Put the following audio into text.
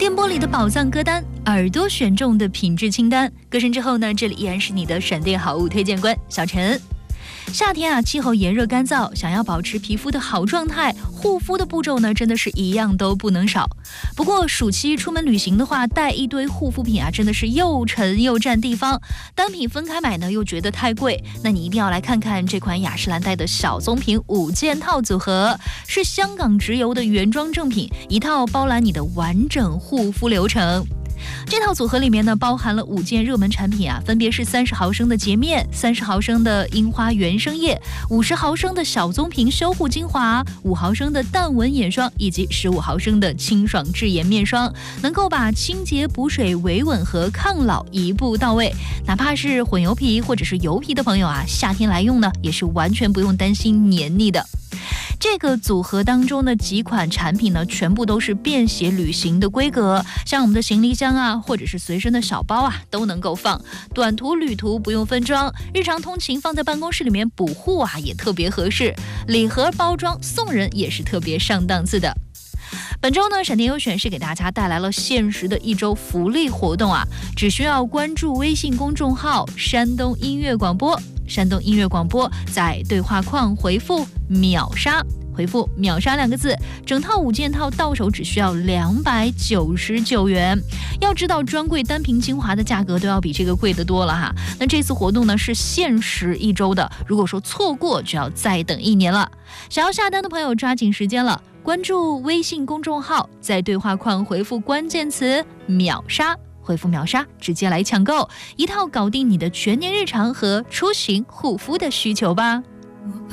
电波里的宝藏歌单，耳朵选中的品质清单。歌声之后呢，这里依然是你的闪电好物推荐官小陈。夏天啊，气候炎热干燥，想要保持皮肤的好状态，护肤的步骤呢，真的是一样都不能少。不过暑期出门旅行的话，带一堆护肤品啊，真的是又沉又占地方，单品分开买呢又觉得太贵。那你一定要来看看这款雅诗兰黛的小棕瓶5件套组合，是香港直邮的原装正品，一套包揽你的完整护肤流程。这套组合里面呢，包含了5件热门产品啊，分别是30毫升的洁面、30毫升的樱花原生液、50毫升的小棕瓶修护精华、5毫升的淡纹眼霜，以及15毫升的清爽智颜面霜，能够把清洁、补水、维稳和抗老一步到位。哪怕是混油皮或者是油皮的朋友啊，夏天来用呢，也是完全不用担心黏腻的。这个组合当中的几款产品呢，全部都是便携旅行的规格，像我们的行李箱啊，或者是随身的小包啊，都能够放。短途旅途不用分装，日常通勤放在办公室里面补护啊，也特别合适。礼盒包装送人也是特别上档次的。本周呢，闪电优选是给大家带来了限时的1周福利活动啊，只需要关注微信公众号山东音乐广播，山东音乐广播，在对话框回复秒杀，回复秒杀2个字，整套5件套到手只需要299元。要知道专柜单瓶精华的价格都要比这个贵得多了哈。那这次活动呢是限时1周的，如果说错过就要再等1年了。想要下单的朋友抓紧时间了，关注微信公众号，在对话框回复关键词秒杀，回复秒杀，直接来抢购一套搞定你的全年日常和出行护肤的需求吧。